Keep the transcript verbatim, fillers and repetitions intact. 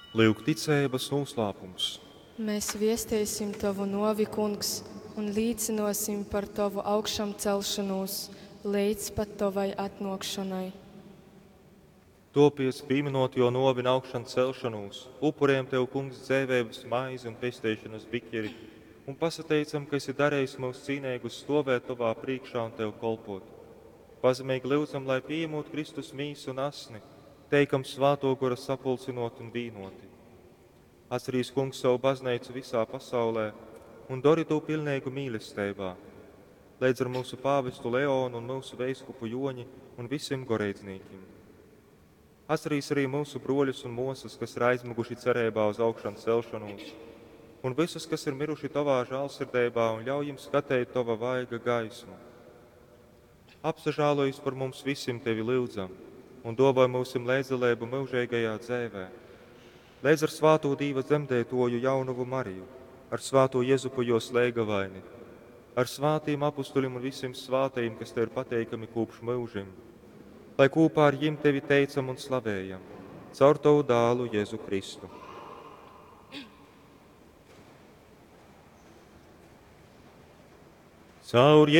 Lūk, ticības noslēpums. Mēs viestīsim Tavu novi, Kungs, un līdzinosim par Tavu augšām celšanos līdz pat Tavai atnākšanai. Topies pieminot jo novina augšanu celšanos, upuriem Tev, Kungs, dzēvēbas maizi un pestēšanas biķeri, un pasateicam, ka esi darējis mūs cīnīgus stovēt Tavā priekšā un Tev kolpot. Pazemīgi lūdzam, lai pieņemot Kristus mīsu un asni, teikam svāto gora sapulcinot un vīnoti. Atcerīs, Kungs, savu baznīcu visā pasaulē un dori to pilnīgu mīlestībā, līdz ar mūsu pāvestu Leonu un mūsu veiskupu Joņi un visiem goreidzniekiem. Atcerīs arī mūsu broļus un mosas, kas ir aizmuguši cerībā uz augšanu celšanos, un visus, kas ir miruši Tavā žēlsirdībā, un ļauj jums skatīt Tava vaiga gaismu. Apsažālojies par mums visiem Tevi lūdzam, un dāvāj mūsim līdzdalību mūžīgajā dzēvē. Līdz ar svāto Dīva dzemdētoju Jaunuvu Mariju, ar svāto Jezupu jo slēgavaini, ar svātiem apustuļiem un visiem svātajiem, kas Tev ir pateikami kopš mūžiem, lai kopā ar jiem Tevi teicam un slavējam, caur Tavu dālu Jēzu Kristu. Caur